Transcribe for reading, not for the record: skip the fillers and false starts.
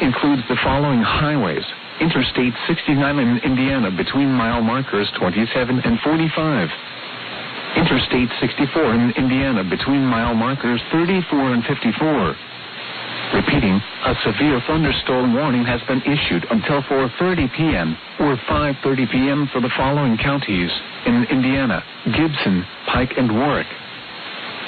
includes the following highways. Interstate 69 in Indiana between mile markers 27 and 45. Interstate 64 in Indiana between mile markers 34 and 54. Repeating, a severe thunderstorm warning has been issued until 4:30 p.m. or 5:30 p.m. for the following counties in Indiana: Gibson, Pike, and Warwick.